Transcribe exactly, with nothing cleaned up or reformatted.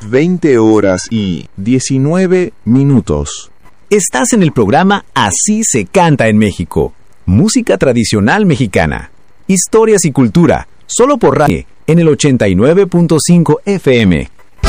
veinte horas y diecinueve minutos. Estás en el programa Así se canta en México. Música tradicional mexicana. Historias y cultura. Solo por radio en el ochenta y nueve punto cinco F M.